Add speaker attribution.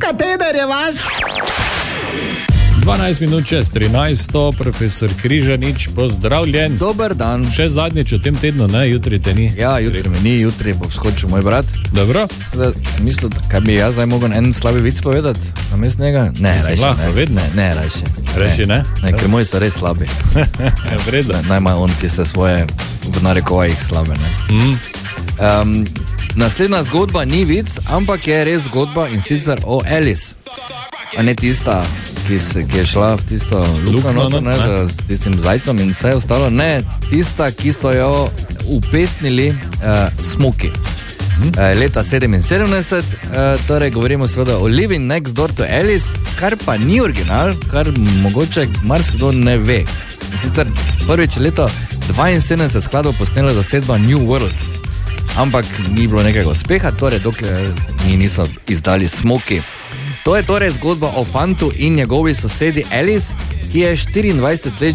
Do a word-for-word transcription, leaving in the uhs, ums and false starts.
Speaker 1: kateder je vaš?
Speaker 2: dvanajst minut čez trinajsto, profesor Križanič, pozdravljen.
Speaker 3: Dober dan.
Speaker 2: Še zadnjič v tem tednu, ne, jutri te ni.
Speaker 3: Ja, jutri me ni, jutri bo vskočil moj brat.
Speaker 2: Dobro.
Speaker 3: Da, sem mislil, kaj bi jaz zdaj mogel en slabi vic povedati na mest njega? Ne, rajši ne.
Speaker 2: Ne,
Speaker 3: ne, rajši.
Speaker 2: Rajši ne?
Speaker 3: Ne, ker moji so res slabi.
Speaker 2: Ja, vredno.
Speaker 3: Najmanj on ti se svoje v narekovajih slabe, ne.
Speaker 2: Mm.
Speaker 3: Um, naslednja zgodba ni vic, ampak je res zgodba in sicer o Alice. A ne tista, ki, se, ki je šla v tisto luko noto, ne, ne. Z tistim zajcem in vse ostalo. Ne, tista, ki so jo upesnili uh, Smoky. Hmm. Uh, leta sedeminsedemdeset, uh, torej govorimo seveda o Living Next Door to Alice, kar pa ni original, kar mogoče marsikdo ne ve. In sicer prvič leto dvainsedemdeset skladov posnela zasedba New World, ampak ni bilo nekega uspeha, torej dokler ni niso izdali Smoky. To je torej zgodba o fantu in njegovi sosedi Alice, ki je štiriindvajset let